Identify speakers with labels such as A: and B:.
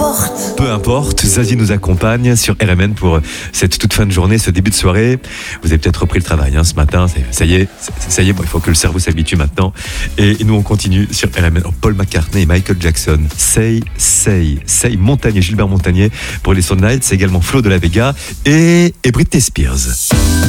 A: Peu importe, Zazie nous accompagne sur RMN pour cette toute fin de journée, ce début de soirée. Vous avez peut-être repris le travail ce matin, ça y est, bon, il faut que le cerveau s'habitue maintenant. Et nous on continue sur RMN. Paul McCartney et Michael Jackson, Say, Montagnier, Gilbert Montagnier pour les Sound Nights, c'est également Flo de la Vega et Britney Spears.